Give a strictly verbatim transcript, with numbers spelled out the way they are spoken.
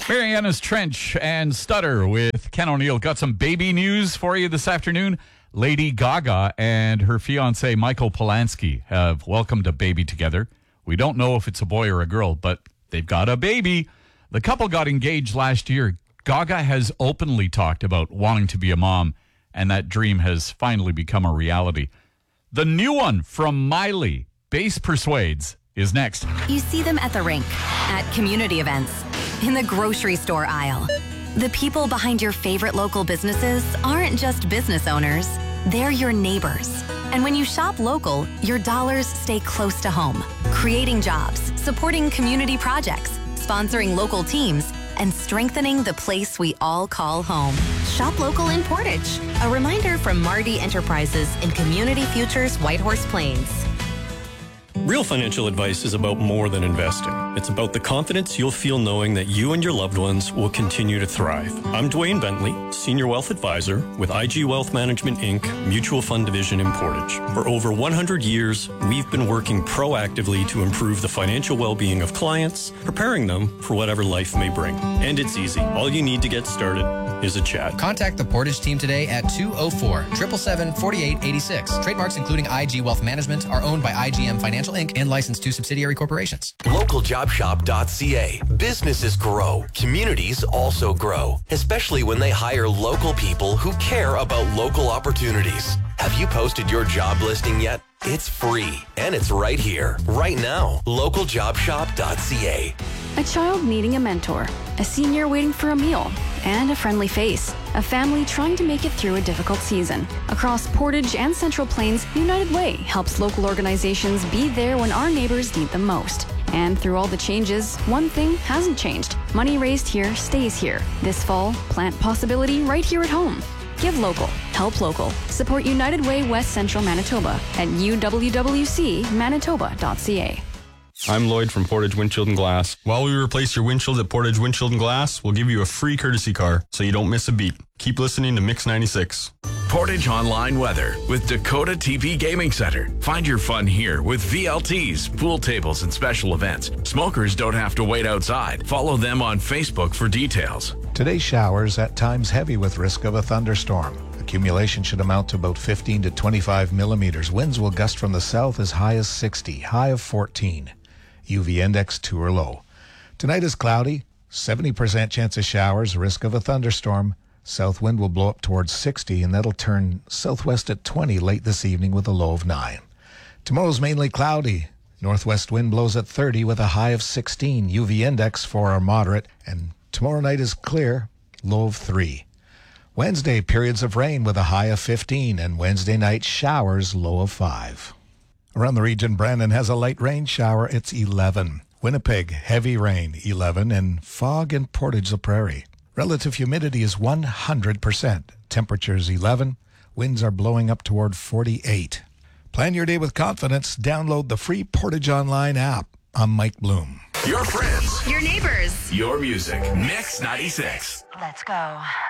Mariana's Trench and Stutter with Ken O'Neill. Got some baby news for you this afternoon. Lady Gaga and her fiancé Michael Polanski have welcomed a baby together. We don't know if it's a boy or a girl, but they've got a baby. The couple got engaged last year. Gaga has openly talked about wanting to be a mom, and that dream has finally become a reality. The new one from Miley, Bass Persuades, is next. You see them at the rink, at community events, in the grocery store aisle. The people behind your favorite local businesses aren't just business owners, they're your neighbors. And when you shop local, your dollars stay close to home, creating jobs, supporting community projects, sponsoring local teams, and strengthening the place we all call home. Shop local in Portage. A reminder from Mardi Enterprises in Community Futures Whitehorse Plains. Real financial advice is about more than investing. It's about the confidence you'll feel knowing that you and your loved ones will continue to thrive. I'm Dwayne Bentley, Senior Wealth Advisor with I G Wealth Management, Incorporated, Mutual Fund Division in Portage. For over one hundred years, we've been working proactively to improve the financial well-being of clients, preparing them for whatever life may bring. And it's easy. All you need to get started is a chat. Contact the Portage team today at two oh four, seven seven seven, four eight eight six. Trademarks including I G Wealth Management are owned by I G M Financial Incorporated and licensed to subsidiary corporations. local job shop dot c a. Businesses grow. Communities also grow, especially when they hire local people who care about local opportunities. Have you posted your job listing yet? It's free, and it's right here, right now. local job shop dot c a. A child needing a mentor, a senior waiting for a meal, and a friendly face. A family trying to make it through a difficult season. Across Portage and Central Plains, United Way helps local organizations be there when our neighbors need them most. And through all the changes, one thing hasn't changed. Money raised here stays here. This fall, plant possibility right here at home. Give local. Help local. Support United Way West Central Manitoba at u w w c manitoba dot c a. I'm Lloyd from Portage Windshield and Glass. While we replace your windshield at Portage Windshield and Glass, we'll give you a free courtesy car so you don't miss a beat. Keep listening to Mix ninety-six. Portage Online Weather with Dakota T V Gaming Center. Find your fun here with V L Ts, pool tables, and special events. Smokers don't have to wait outside. Follow them on Facebook for details. Today's showers at times heavy with risk of a thunderstorm. Accumulation should amount to about fifteen to twenty-five millimeters. Winds will gust from the south as high as sixty, high of fourteen. U V index two or low. Tonight is cloudy, seventy percent chance of showers, risk of a thunderstorm. South wind will blow up towards sixty, and that'll turn southwest at twenty late this evening with a low of nine. Tomorrow's mainly cloudy. Northwest wind blows at thirty with a high of sixteen. U V index four or moderate, and tomorrow night is clear, low of three. Wednesday, periods of rain with a high of fifteen, and Wednesday night showers, low of five. Around the region, Brandon has a light rain shower. It's eleven. Winnipeg, heavy rain, eleven. And fog in Portage la Prairie. Relative humidity is one hundred percent. Temperatures eleven. Winds are blowing up toward forty-eight. Plan your day with confidence. Download the free Portage Online app. I'm Mike Bloom. Your friends. Your neighbors. Your music. Mix ninety-six. Let's go.